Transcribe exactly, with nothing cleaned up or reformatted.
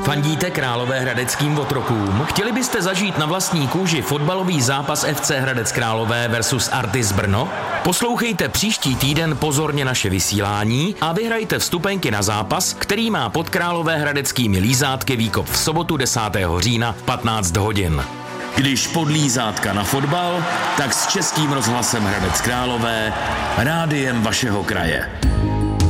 Fandíte Královéhradeckým otrokům? Chtěli byste zažít na vlastní kůži fotbalový zápas F C Hradec Králové versus Artis Brno? Poslouchejte příští týden pozorně naše vysílání a vyhrajte vstupenky na zápas, který má pod Královéhradeckými lízátky výkop v sobotu desátého října v patnáct hodin. Když podlízátka na fotbal, tak s Českým rozhlasem Hradec Králové, rádiem vašeho kraje.